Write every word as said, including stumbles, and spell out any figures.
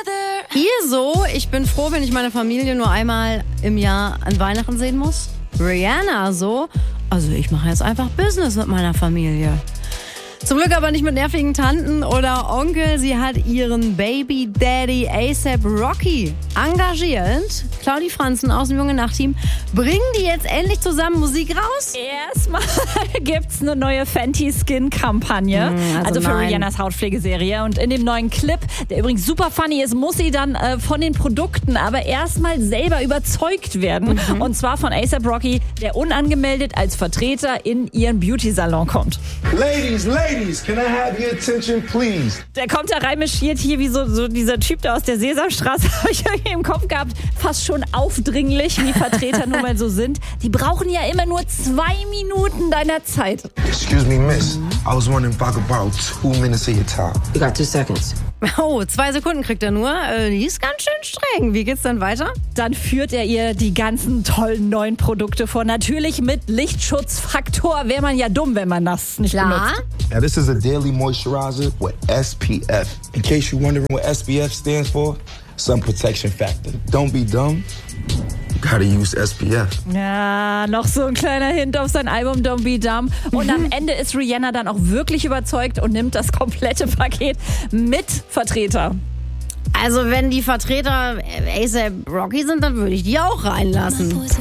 Ihr so, ich bin froh, wenn ich meine Familie nur einmal im Jahr an Weihnachten sehen muss. Rihanna so, also ich mache jetzt einfach Business mit meiner Familie. Zum Glück aber nicht mit nervigen Tanten oder Onkel. Sie hat ihren Baby Daddy A$AP Rocky engagiert. Claudi Franzen aus dem Junge Nacht-Team. Bringen die jetzt endlich zusammen Musik raus? Erstmal gibt's eine neue Fenty Skin-Kampagne. Mm, also also für nein. Rihannas Hautpflegeserie. Und in dem neuen Clip, der übrigens super funny ist, muss sie dann äh, von den Produkten aber erstmal selber überzeugt werden. Mhm. Und zwar von A$AP Rocky, der unangemeldet als Vertreter in ihren Beauty-Salon kommt. Ladies, ladies, can I have your attention, please? Der kommt da reinmarschiert hier wie so, so dieser Typ da aus der Sesamstraße, habe ich irgendwie im Kopf gehabt. Fast schon aufdringlich, wie Vertreter nun mal so sind. Die brauchen ja immer nur zwei Minuten deiner Zeit. Excuse me, miss. I was wondering if I could borrow two minutes of your time. You got two seconds. Oh, zwei Sekunden kriegt er nur. Äh, die ist ganz schön streng. Wie geht's dann weiter? Dann führt er ihr die ganzen tollen neuen Produkte vor. Natürlich mit Lichtschutzfaktor. Wäre man ja dumm, wenn man das nicht Klar. benutzt. Now, this is a daily moisturizer with S P F. In case you're wondering what S P F stands for, sun protection factor. Don't be dumb. You gotta use S P F. Ja, noch so ein kleiner Hint auf sein Album Don't Be Dumb. Und am Ende ist Rihanna dann auch wirklich überzeugt und nimmt das komplette Paket mit Vertreter. Also wenn die Vertreter A$AP Rocky sind, dann würde ich die auch reinlassen.